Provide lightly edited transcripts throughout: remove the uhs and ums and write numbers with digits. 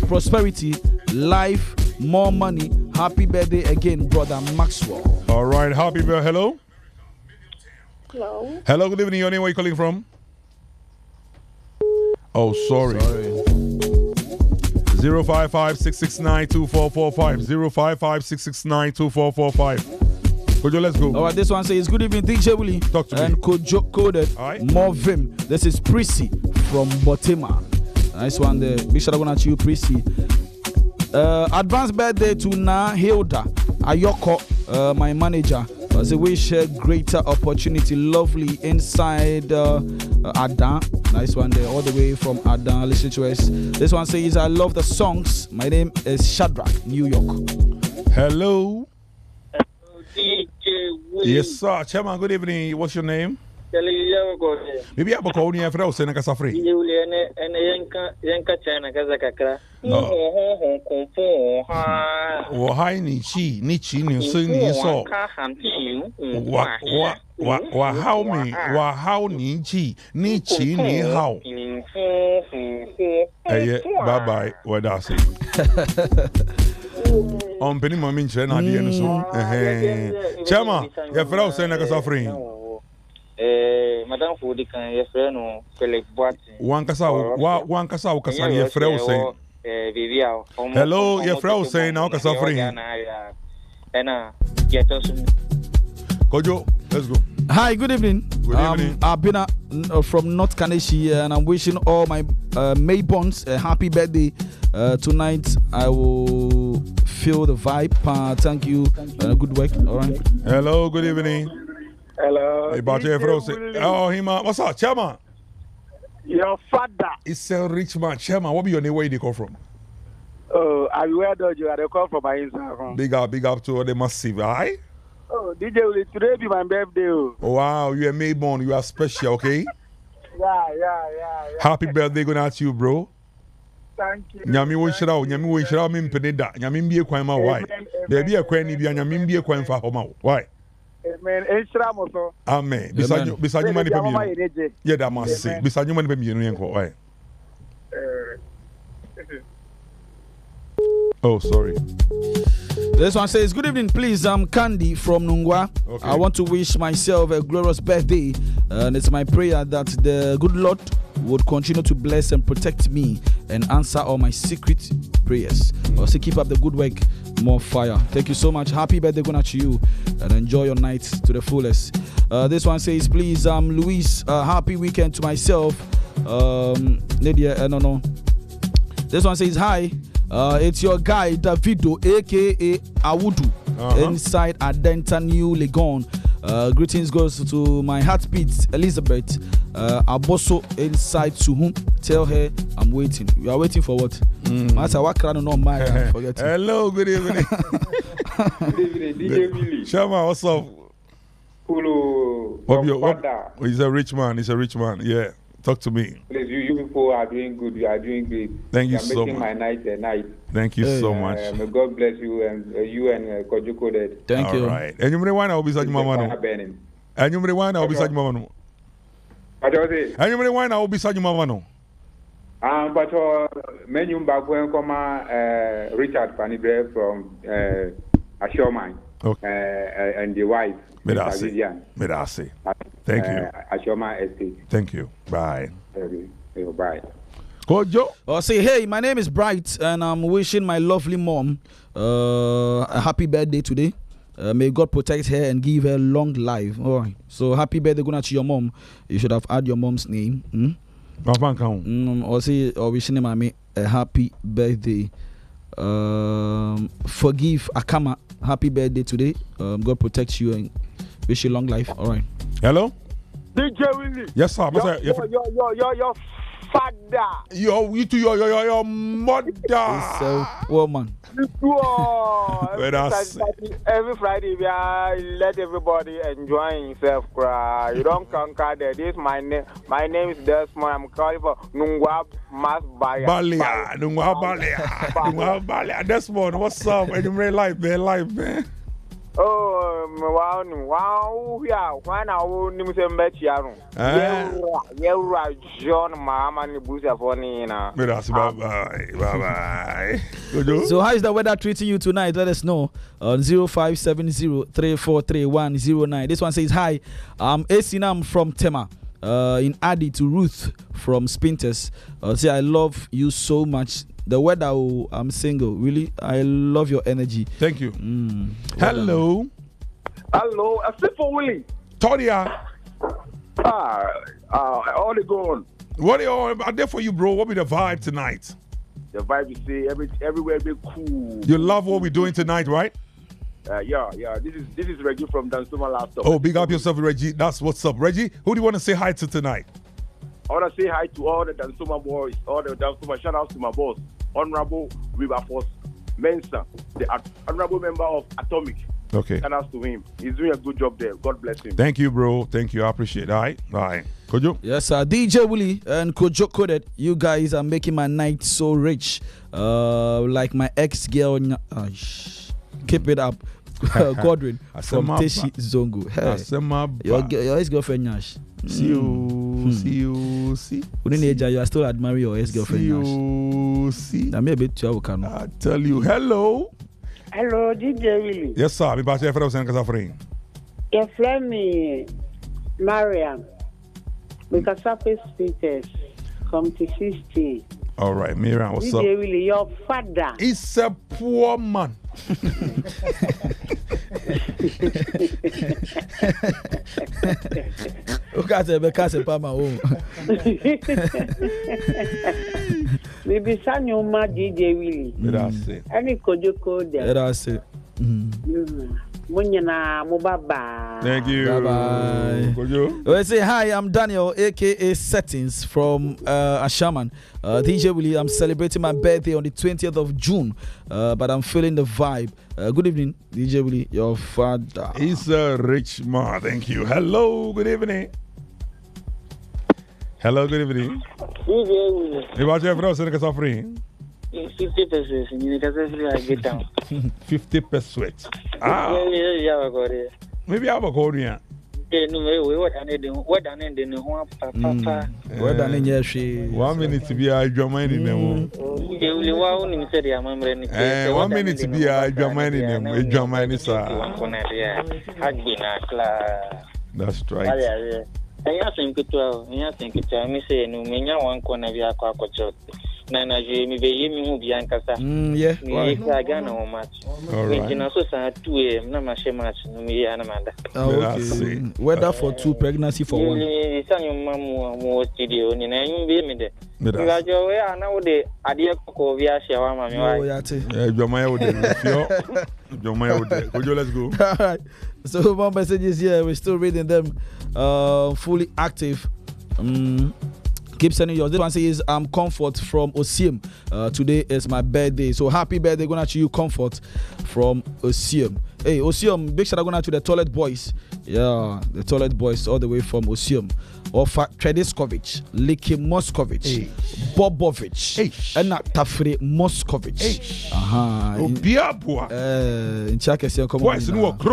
prosperity, life, more money. Happy birthday again, brother Maxwell. All right, happy birthday. Hello. Hello. Hello, good evening. Your name, where are you calling from? Oh, sorry. 055-669-2445. 055-669-2445. Kojo, let's go. All right, this one says, good evening, DJ Willie. Talk to me. And Kojo coded more vim. This is Prissy from Botima. Nice one there. Big shout out to you, Prissy. Advanced birthday to Na Hilda Ayoko, my manager. As a wish greater opportunity, lovely inside Adan. Nice one there, all the way from Adan. Listen to us. This one says, I love the songs. My name is Shadrach, New York. Hello. DJ Yes, sir. Chairman, good evening. What's your name? Maybe I'm calling you for saying a free. Why Nichi, Nichi, you see, you saw. How Nichi, Nichi, ni how. Bye bye. What does it? On Penny Mammin Chen, I didn't so. Chairman, your fellow saying a free. Madame Fodi can your friend or Philip Boat. One Casa, your friend saying. Hello, your friend saying now Casa free. And get us. Kojo, let's go. Hi, good evening. Good evening. I've been from North Kaneshi and I'm wishing all my Maybons a happy birthday. Tonight I will feel the vibe. Thank you and good work. All right. Hello, good evening. Hello. Oh, him. What's up, Chairman? Your father. It's a rich man. Chairman, what be your name? Where did you come from? Oh, I wear dojo. I come from my Instagram. Big up to the massive. Aye? Oh, DJ, today be my birthday. Oh, wow, you are Mayborn. You are special, okay? Yeah. Happy birthday going out to you, bro. Thank you. Nyami wo shira wo nyami wo shira me mpene nyami mbie kwan ma why there be a kwan ni bia nyami mbie kwan fa homa why amen enshira mo so amen bisanyu mani pa mi yeah that must say bisanyu mani pa mi yen ko why oh sorry. This one says, good evening, please. I'm Candy from Nungwa. Okay. I want to wish myself a glorious birthday. And it's my prayer that the good Lord would continue to bless and protect me and answer all my secret prayers. Also, keep up the good work. More fire. Thank you so much. Happy birthday going out to you. And enjoy your night to the fullest. This one says, please, Luis, happy weekend to myself. Lydia, no. This one says, hi. It's your guy Davido, aka Awudu, inside Adenta New Legon. Greetings goes to my heartbeat Elizabeth Aboso inside to whom tell her I'm waiting. You are waiting for what? Master, what can I not mind? Forget. Hello, good evening. Good evening, DJ Willie. Shama, what's up? Pulu. He's a rich man. Yeah. Talk to me. Please, you people are doing good. You are doing great. Thank you are so making much. my night a night. Thank you so much. May God bless you and Kojo Coded. Thank you. All right. And you may want to be such mama no. And you may want to be such mama no. What was it? And you may want to be such mama no. But menu back when come Richard Panibre from Ashoman. Okay. And the wife. Medase. Thank you. Ashoma Estate. Thank you. Bye. Bye. Kojo. Say, hey, my name is Bright, and I'm wishing my lovely mom a happy birthday today. May God protect her and give her long life. All right. So happy birthday going to your mom. You should have had your mom's name. Or say, or wishing him a happy birthday. Forgive Akama. Happy birthday today. God protect you and wish you long life. All right. Hello. DJ Willie. Yes, sir. Your father. You to your mother. It's a woman. Every Friday we are let everybody enjoy himself. Cry. You don't conquer that. This my name. My name is Desmond. I'm calling for Nungwa Mas Balia. Nungwa Balia. Desmond, what's up? And you life, man. Oh, wow, yeah, when I will name some bet Yaron. John Mahamani Busa for Nina. Bye. So, how is the weather treating you tonight? Let us know on 0570-343-109. This one says, hi, I'm Esinam from Tema. In Adi to Ruth from Spinters. Say, I love you so much. The weather, I'm single. Really, I love your energy. Thank you. Hello. Hello, I said for Willie. Todia. All the going. What are there for you, bro? What be the vibe tonight? The vibe is say everywhere be cool. You love what we're doing tonight, right? Yeah. This is Reggie from Dansuma Laptop. Oh, big up yourself, Reggie. That's what's up, Reggie. Who do you want to say hi to tonight? I want to say hi to all the Dansuma boys, all the Dansuma. Shout out to my boss, Honorable Wilberforce Mensah, the honorable member of Atomic. Okay. Shout out to him. He's doing a good job there. God bless him. Thank you, bro. Thank you. I appreciate it. All right. Kojo? Yes, sir. DJ Willie and Kojo Coded, you guys are making my night so rich. Like my ex-girl. Keep it up. Godwin from Teshi Zongo. Hey, your ex-girlfriend Nash. See you. You are still admiring your ex-girlfriend Nash. See. I tell you. Hello, DJ Willie. Yes, sir. I'm friend. Your friend me, Mariam. Because I speakers from T60. All right, Miriam, what's DJ up? DJ Willie, your father. He's a poor man. Maybe Sanyo Ma DJ Willie. That's it. Any Kojo there. That's it. Thank you. Bye-bye. Let's say hi, I'm Daniel, aka Settings from Ashaman. DJ Willie, I'm celebrating my birthday on the 20th of June, but I'm feeling the vibe. Good evening, DJ Willie, your father. He's a rich man. Thank you. Hello, good evening. Hello, good evening. DJ Willie. You watch your friend, Seneca Safri? 50 pesos. You can get down. 50 pesos. Maybe I have a code here. What 1 minute to be a German in them. 1 minute to be a German in them. A German is that's right. I think it well. I think it's a missing. No, one corner of your cockle. Nana, you be Biancasa. Yeah, I got no match. All right. You know, so 2 a.m. No match, me and Amanda. Okay. Weather for 2, pregnancy for 1. Son, your mom was studio, and you be me there. You are your way, I know the idea of via Shawama. Let's go. All right. So, more messages here. We're still reading them. Fully active. Keep sending yours. This one says, I'm Comfort from Osiem. Today is my birthday. So happy birthday going out to you, Comfort from Osiem. Hey, Osiem, big shout out going out to the Toilet Boys. Yeah, the Toilet Boys all the way from Osiem. Ofa Trediskovic, Liki Moskovic, Bobovic, and Tafri Moskovic. Obiabua. In Chakasian, come on.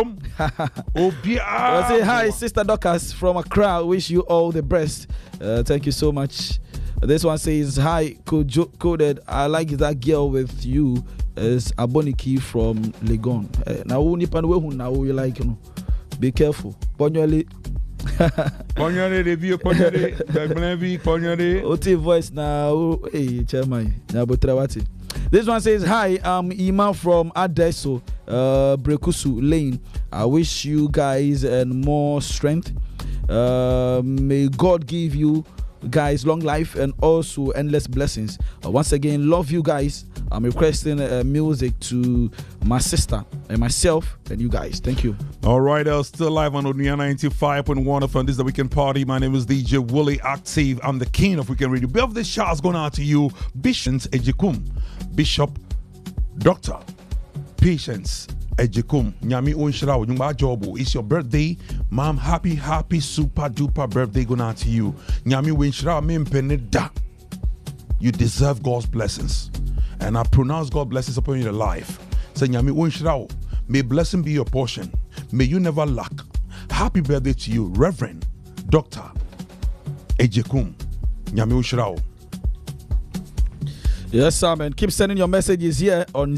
I say hi, Sister Docas from Accra. Wish you all the best. Thank you so much. This one says, hi, Coded. I like that girl with you. Is Aboniki from Legon. Now, you like, you know. Be careful. Ponyole review, Ponyole. OT voice now. Hey, chairman. This one says, hi, I'm Ima from Adesso, Brekusu Lane. I wish you guys and more strength. May God give you guys long life and also endless blessings. Once again, love you guys. I'm requesting music to my sister and myself and you guys. Thank you. All right, still live on Onia 95.1 FM. This is the Weekend Party. My name is DJ Willie Active. I'm the king of Weekend Radio. Birthday shout's going out to you, Bishop Ejikum, Bishop Dr. Patience Ejikum. Nyami Onshira Nyumba Jobo. It's your birthday, mom. Happy super duper birthday going out to you. Nyami Onshira Mimpeneda. You deserve God's blessings. And I pronounce God's blessings upon your life. Say, Nyami Onshira, may blessing be your portion. May you never lack. Happy birthday to you, Reverend Dr. Ejekum Nyame Ushrao. Yes, sir, man. Keep sending your messages here on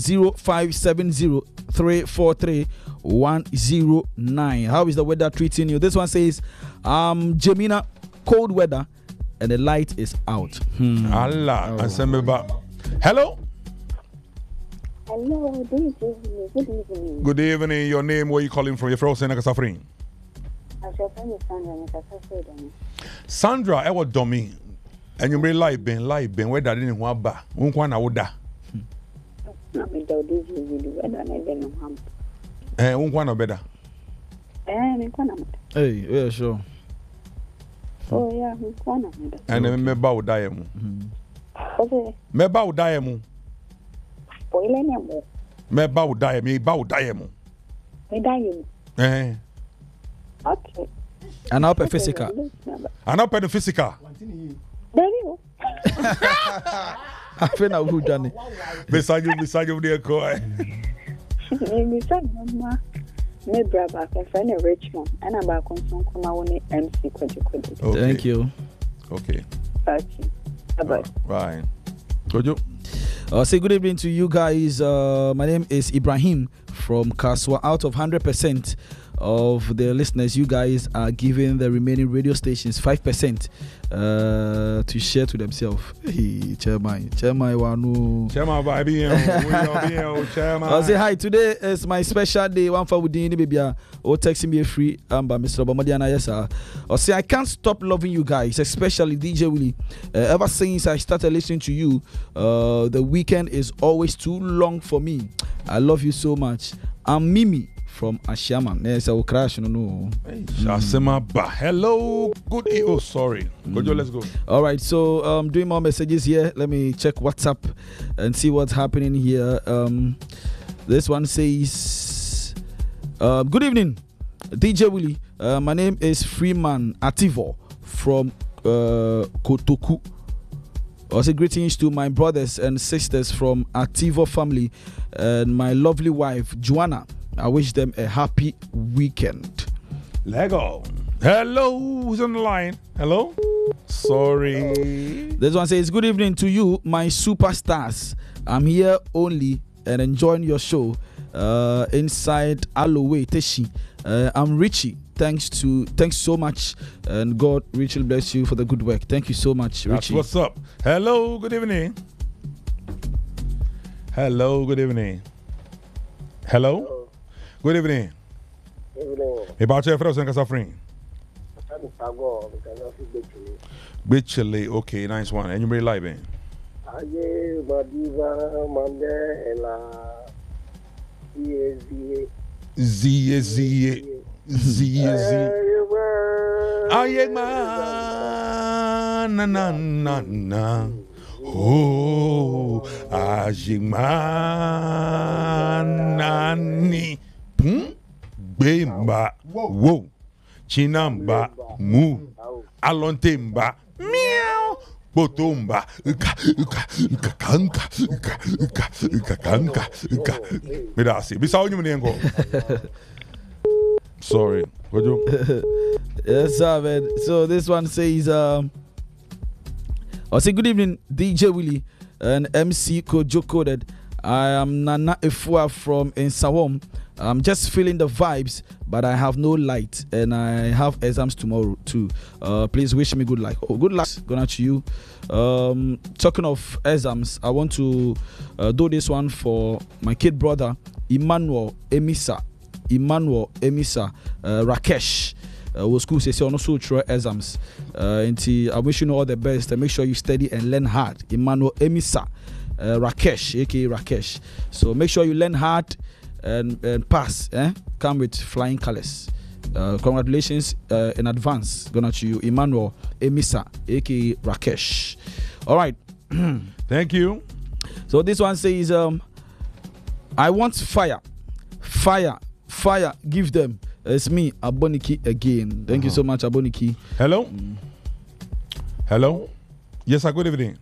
0570-343-109. How is the weather treating you? This one says, Jemina, cold weather, and the light is out. Allah. Hello? Hello, good evening. Good evening. Your name, where you calling from? Your first name is Safrin. Sandra, I was dummy. And you may lie, Ben, where that didn't want ba. Unkwana woda. Unkwana better. Hey, yeah, sure. Oh, yeah, Unkwana. And then me bow diamond. Okay. Me bow diamond. Me bow diamond. Eh. Okay. And up a physical. And up a physical. I feel now who done it. Beside you, there, Koi. My brother, a friend of Richmond, and I'm back on some Kumawani MC Kwaji. Thank you. Okay. Bye. Right. Kojo. Say good evening to you guys. My name is Ibrahim from Kaswa. Out of 100% of the listeners, you guys are giving the remaining radio stations 5% to share to themselves. Hey, Chairman, Wanu. Chairman, I'll say hi. Today is my special day. One for Udini, baby. Or texting me a free. By Mr. Obamadiana, yes, sir. I'll say I can't stop loving you guys, especially DJ Willie. Ever since I started listening to you, the weekend is always too long for me. I love you so much. I'm Mimi from Ashaman. Yes, I will crash. No. Hello. Good. Oh, sorry. Kojo, let's go. All right. So, doing more messages here. Let me check WhatsApp and see what's happening here. This one says, "Good evening, DJ Willie. My name is Freeman Ativo from Kotoku. Also, greetings to my brothers and sisters from Ativo family and my lovely wife Joanna. I wish them a happy weekend." Lego. Hello, who's on the line? Hello? Sorry. This one says, "Good evening to you, my superstars. I'm here only and enjoying your show inside Aloe Teshi. I'm Richie. Thanks so much, and God richly bless you for the good work. Thank you so much, Richie." That's what's up. Hello, good evening. Hello, good evening. Hello? Good evening. About your friends and Kasafrin. Bitchily, okay, nice one. And you very live, Oh, Ajimanani. Bemba, wo, Chinamba, mu, Alontemba, meow, Botomba, kanka. Medasi, Bisau Munengo. Sorry, what you? Yes, sir, man. So this one says, I'll say good evening, DJ Willie and MC Kojo Coded. I am Nana Efua from Nsawam. I'm just feeling the vibes, but I have no light, and I have exams tomorrow too. Please wish me good luck. Oh, good luck going out to you. Talking of exams, I want to do this one for my kid brother Emmanuel Emisa, Rakesh. School says also try exams. And I wish you all the best, and make sure you study and learn hard. Emmanuel Emisa, Rakesh, aka Rakesh. So make sure you learn hard and pass. Come with flying colors. Congratulations in advance. Gonna to you, Emmanuel Emisa, aka Rakesh. All right. Thank you. So this one says, I want fire. Give them. It's me, Aboniki again. Thank you so much, Aboniki. Hello. Hello. Yes, sir. Good evening.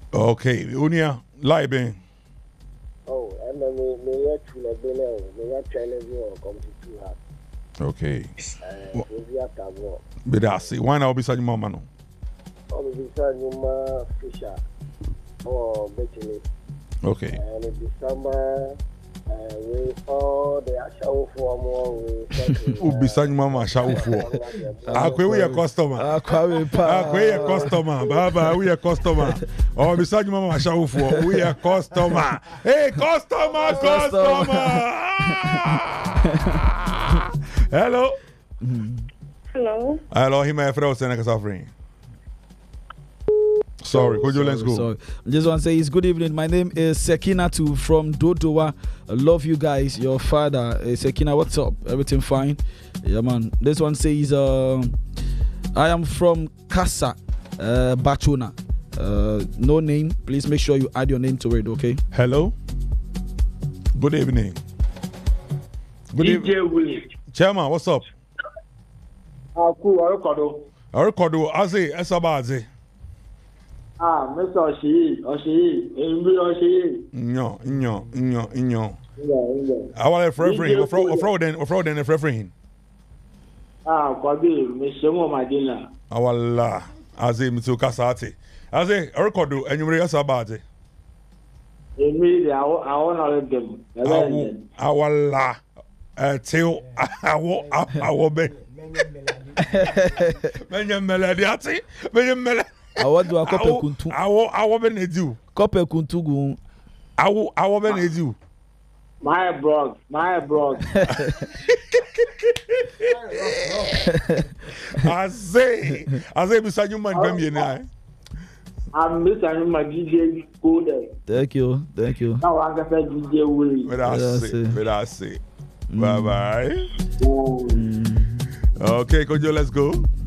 Okay, Unia, Libe. Oh, and then me yet to the bill, me yet challenge you come to 2 hours. Okay. We are tabo. But I see. Why not be such a mama? No? Oh, we saw you, Fisher. Oh, Betty. Okay. And in December, we all the show for more. Who be such mama show for? We a customer. We a customer. Baba, we a customer. Oh, be such mama show for. We a customer. Hey, customer. Hello. Hello. Hello, he may throw Seneca suffering. Sorry, could you let's go? Sorry. Just want to say, good evening. My name is Sekinatu from Dodowa. I love you guys. Your father, Sekina, what's up? Everything fine? Yeah, man. This one says, I am from Kasa, Bachuna. No name. Please make sure you add your name to it, okay? Hello. Good evening. Good evening. Chairman, what's up? Cool, I record Aze Esabaze. Mr. Oshi, Inyo. I want to referee. Fraud then referee. Kwabi, Mr. Momadina. Awala, Aze Mitsukasati. Aze, I record and you read Esabaze. Immediately, I want to let them. Awala, till I will be. Benjamin Meladiati, Benjamin Meladiati. I want to a couple kuntu. I will be you. Couple kuntu. I will be you. My brog. I say, beside you, man, Bambi. I'm Mr. My DJ Code. Thank you. Now I'm going to DJ Willie. But I say. Bye bye. Okay, Kojo, let's go.